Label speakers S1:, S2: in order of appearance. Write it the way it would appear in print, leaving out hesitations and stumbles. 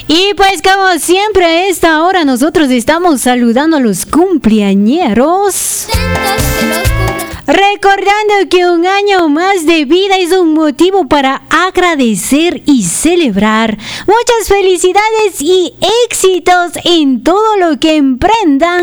S1: Y pues como siempre a esta hora nosotros estamos saludando a los cumpleañeros. Recordando que un año más de vida es un motivo para agradecer y celebrar. Muchas felicidades y éxitos en todo lo que emprendan.